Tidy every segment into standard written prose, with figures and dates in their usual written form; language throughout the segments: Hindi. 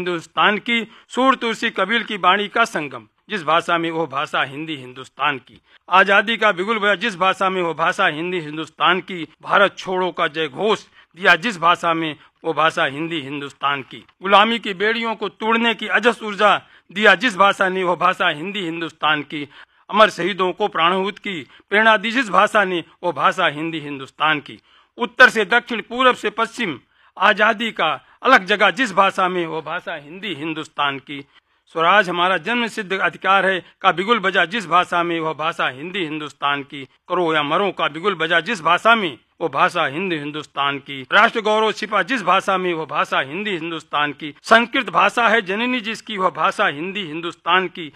हिंदुस्तान की, सूर तुलसी कबीर की वाणी का संगम जिस भाषा में वो भाषा हिंदी हिंदुस्तान की, आजादी का बिगुल बजा जिस भाषा में वो भाषा हिंदी हिंदुस्तान की, भारत छोड़ो का जय घोष दिया जिस भाषा में वो भाषा हिंदी हिंदुस्तान की, गुलामी की बेड़ियों को तोड़ने की अजस ऊर्जा दिया जिस भाषा ने वो भाषा हिंदी हिंदुस्तान की, अमर शहीदों को प्राणहुत की प्रेरणा दी जिस भाषा ने वो भाषा हिंदी हिंदुस्तान की, उत्तर से दक्षिण पूरब से पश्चिम आजादी का अलग जगह जिस भाषा में वो भाषा हिंदी हिंदुस्तान की, स्वराज हमारा जन्म सिद्ध अधिकार है का बिगुल बजा जिस भाषा में वह भाषा हिंदी हिंदुस्तान की, करो या मरो का बिगुल बजा जिस भाषा में वो भाषा हिंदी हिंदुस्तान की, राष्ट्र गौरव छिपा जिस भाषा में वो भाषा हिंदी हिंदुस्तान की, संस्कृत भाषा है जननी जिसकी वह भाषा हिंदी हिंदुस्तान की।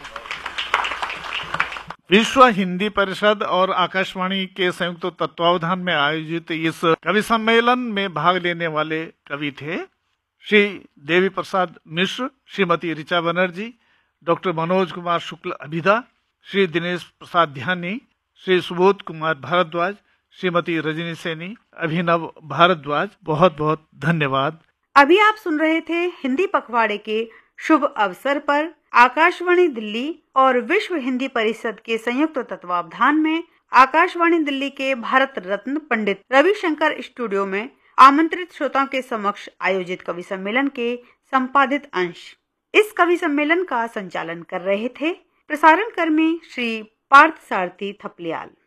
विश्व हिंदी परिषद और आकाशवाणी के संयुक्त तत्वावधान में आयोजित इस कवि सम्मेलन में भाग लेने वाले कवि थे श्री देवी प्रसाद मिश्र, श्रीमती ऋचा बनर्जी, डॉक्टर मनोज कुमार शुक्ल अभिधा, श्री दिनेश प्रसाद ध्यानी, श्री सुबोध कुमार भारद्वाज, श्रीमती रजनी सैनी, अभिनव भारद्वाज। बहुत बहुत धन्यवाद। अभी आप सुन रहे थे हिंदी पखवाड़े के शुभ अवसर पर आकाशवाणी दिल्ली और विश्व हिंदी परिषद के संयुक्त तत्वावधान में आकाशवाणी दिल्ली के भारत रत्न पंडित रविशंकर स्टूडियो में आमंत्रित श्रोताओं के समक्ष आयोजित कवि सम्मेलन के संपादित अंश। इस कवि सम्मेलन का संचालन कर रहे थे प्रसारण कर्मी श्री पार्थ सारथी थपलियाल।